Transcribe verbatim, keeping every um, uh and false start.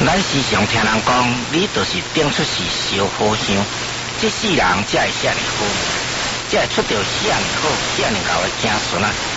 咱时常听人讲，你就是顶出是烧好香，这世人才会遐尼好，才会出到遐尼好、遐尼高的子孙啊！